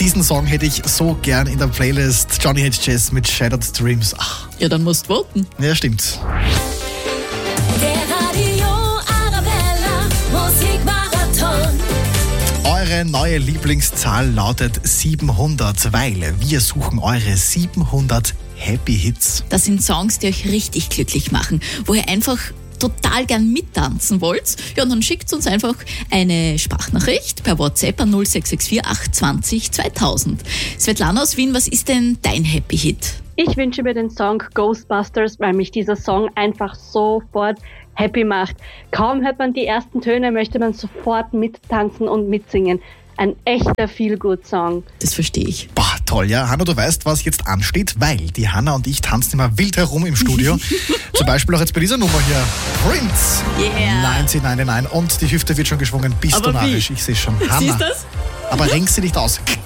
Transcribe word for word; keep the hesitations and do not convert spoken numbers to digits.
Diesen Song hätte ich so gern in der Playlist. Johnny H. Jazz mit Shattered Dreams. Ach. Ja, dann musst du voten. Ja, stimmt. Der Radio Arabella Musikmarathon. Eure neue Lieblingszahl lautet siebenhundert, weil wir suchen eure siebenhundert Happy Hits. Das sind Songs, die euch richtig glücklich machen, wo ihr einfach total gern mittanzen wollt. Ja, und dann schickt uns einfach eine Sprachnachricht per WhatsApp an null sechs sechs vier acht zwanzig zweitausend. Svetlana aus Wien, was ist denn dein Happy Hit? Ich wünsche mir den Song Ghostbusters, weil mich dieser Song einfach sofort happy macht. Kaum hört man die ersten Töne, möchte man sofort mittanzen und mitsingen. Ein echter Feel-Good-Song. Das verstehe ich. Boah, toll, ja. Hanna, du weißt, was jetzt ansteht, weil die Hanna und ich tanzen immer wild herum im Studio. Zum Beispiel auch jetzt bei dieser Nummer hier. Prince. Yeah. neunzehnhundertneunundneunzig. Und die Hüfte wird schon geschwungen. Bist Aber du narrisch? wie? Ich sehe schon. Hanna. Siehst du das? Aber ring sie nicht aus.